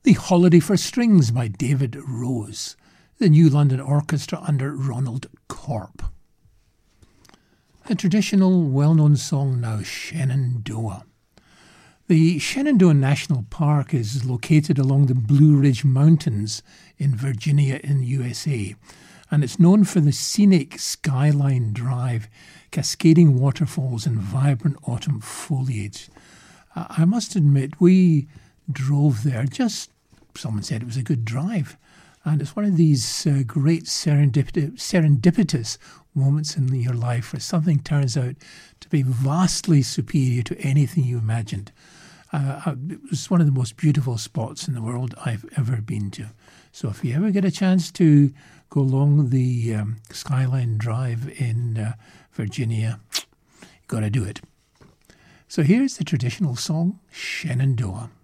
The Holiday for Strings by David Rose, the New London Orchestra under Ronald Corp. A traditional, well-known song now, Shenandoah. The Shenandoah National Park is located along the Blue Ridge Mountains in Virginia in the USA, and it's known for the scenic Skyline Drive, cascading waterfalls and vibrant autumn foliage. I must admit, we drove there. Someone said it was a good drive, and it's one of these great serendipitous moments in your life where something turns out to be vastly superior to anything you imagined. It was one of the most beautiful spots in the world I've ever been to. So if you ever get a chance to go along the Skyline Drive in Virginia, you've got to do it. So here's the traditional song, Shenandoah.